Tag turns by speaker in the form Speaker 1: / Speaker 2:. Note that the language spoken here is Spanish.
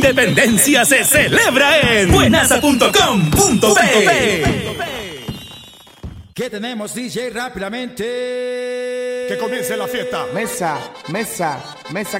Speaker 1: independencia se celebra en buenaza.com.pe.
Speaker 2: ¿Qué tenemos, DJ? Rápidamente.
Speaker 3: Que comience la fiesta.
Speaker 4: Mesa, mesa, mesa